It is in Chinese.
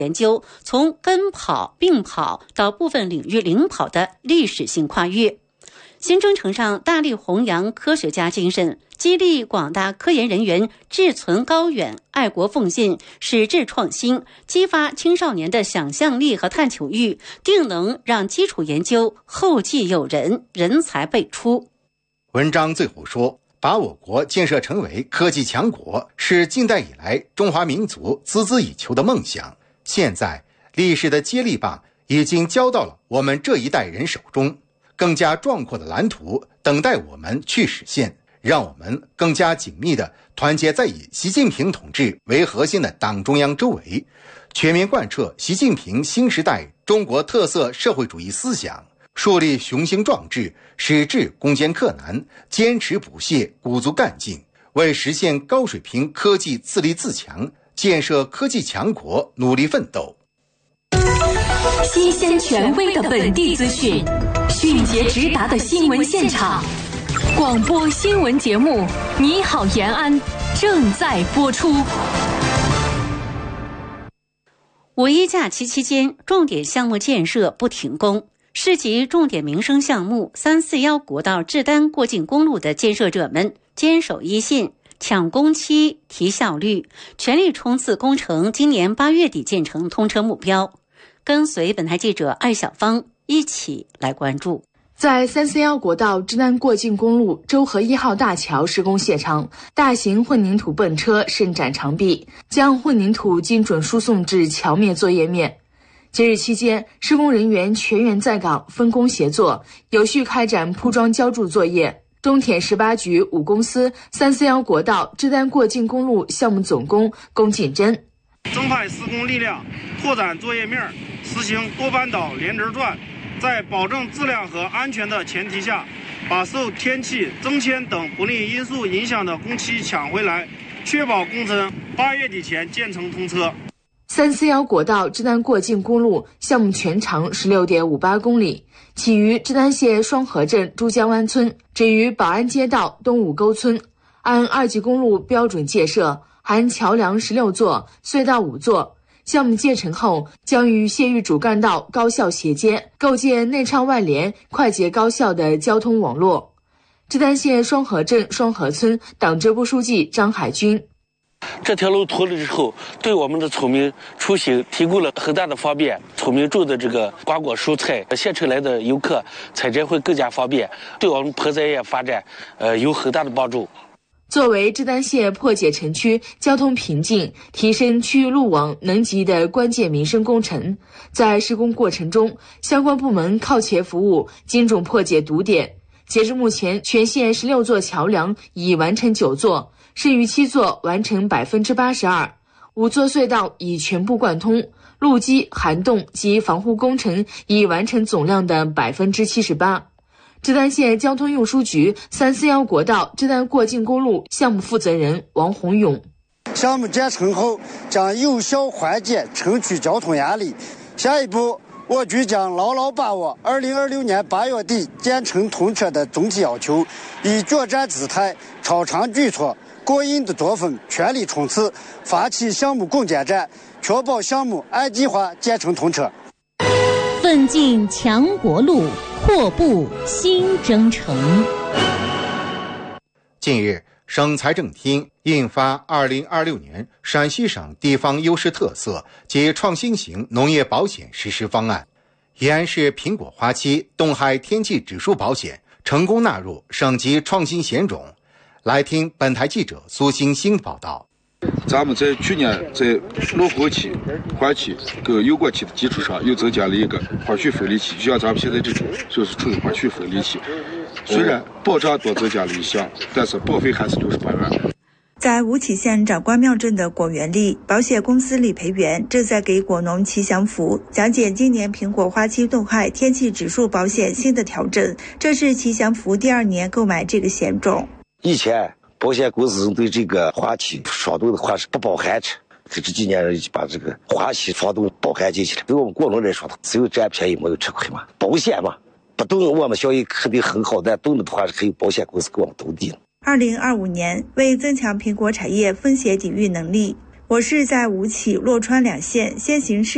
研究从跟跑、并跑到部分领域领跑的历史性跨越。新征程上大力弘扬科学家精神，激励广大科研人员志存高远、爱国奉献、矢志创新，激发青少年的想象力和探求欲，定能让基础研究后继有人，人才辈出。 文章最后说，把我国建设成为科技强国是近代以来中华民族孜孜以求的梦想。现在历史的接力棒已经交到了我们这一代人手中，更加壮阔的蓝图等待我们去实现。让我们更加紧密地团结在以习近平同志为核心的党中央周围，全面贯彻习近平新时代中国特色社会主义思想，树立雄心壮志，矢志攻坚克难，坚持不懈，鼓足干劲，为实现高水平科技自立自强、建设科技强国努力奋斗。 新鲜权威的本地资讯，迅捷直达的新闻现场，广播新闻节目《你好延安》正在播出。 五一假期期间，重点项目建设不停工。市级重点民生项目341国道志丹过境公路的建设者们坚守一线，抢工期、提效率，全力冲刺工程今年8月底建成通车目标。跟随本台记者艾小芳一起来关注。 在341国道志丹过境公路周河1号大桥施工现场，大型混凝土泵车伸展长臂，将混凝土精准输送至桥面作业面。节日期间，施工人员全员在岗，分工协作，有序开展铺装浇筑作业。中铁18局5公司341国道志丹过境公路项目总工龚锦珍， 增派施工力量，拓展作业面，实行多班倒连轴转，在保证质量和安全的前提下，把受天气、增迁等不利因素影响的工期抢回来，确保工程8月底前建成通车。 341国道志丹过境公路项目全长16.58公里，起于志丹县双河镇珠江湾村，止于保安街道东五沟村，按2级公路标准建设，含桥梁16座、隧道5座。项目建成后，将与县域主干道高效衔接，构建内畅外联、快捷高效的交通网络。志丹县双河镇双河村党支部书记张海军， 这条路通了之后，对我们的村民出行提供了很大的方便，村民种的这个瓜果蔬菜，县城来的游客采摘会更加方便，对我们盆栽业发展有很大的帮助。 作为志丹县破解城区交通瓶颈、提升区域路网能级的关键民生工程，在施工过程中，相关部门靠前服务，精准破解堵点。截至目前，全县16座桥梁已完成9座，剩余7座完成82%，5座隧道已全部贯通，路基、涵洞及防护工程已完成总量的78%。志丹县交通运输局341国道志丹过境公路项目负责人王洪勇， 项目建成后将有效缓解城区交通压力，下一步我局将牢牢把握2026年8月底建成通车的总体要求，以决战姿态、超常举措、过硬的作风全力冲刺，发起项目攻坚战，确保项目按计划建成通车。 奋进强国路，阔步新征程。 近日，省财政厅印发2026年陕西省地方优势特色及创新型农业保险实施方案，延安市苹果花期冻害天气指数保险成功纳入省级创新险种。来听本台记者苏欣欣报道。 咱们在去年在落后期、缓期跟有过期的基础上，又增加了一个缓续分离期，就像咱们现在这种就是处于缓续分离期。虽然保障多增加了一项，但是保费还是68元。 在吴起县长官庙镇的果园里，保险公司理赔员正在给果农祈祥符，讲解今年苹果花期冻害天气指数保险新的调整。这是祈祥符第2年购买这个险种。 以前保险公司对这个花期霜冻的话是不包含着，这今年把这个花期霜冻包含进去了。对我们果农来说，只有占便宜没有吃亏嘛。保险嘛，不冻我们效益肯定很好，但冻的话是可以保险公司给我们兜底。 2025年，为增强苹果产业风险抵御能力，我市在吴起、洛川2县先行试